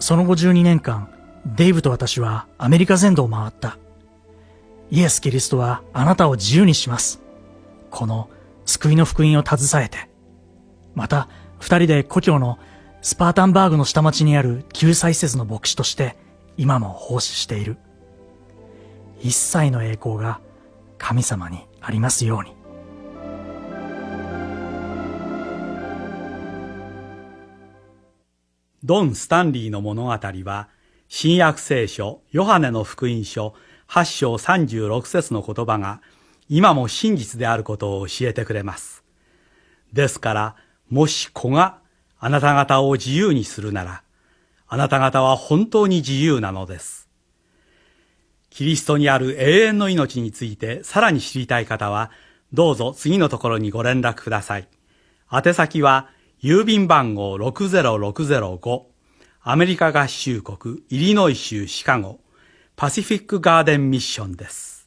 その後12年間、デイブと私はアメリカ全土を回った。イエス・キリストはあなたを自由にします。この救いの福音を携えて。また、二人で故郷のスパータンバーグの下町にある救済施設の牧師として今も奉仕している。一切の栄光が神様にありますように。 ドン・スタンリーの物語は、新約聖書ヨハネの福音書8章36節の言葉が今も真実であることを教えてくれます。ですから、もし子があなた方を自由にするなら、あなた方は本当に自由なのです。キリストにある永遠の命についてさらに知りたい方は、どうぞ次のところにご連絡ください。宛先は、郵便番号 60605、アメリカ合衆国イリノイ州シカゴ、パシフィックガーデンミッションです。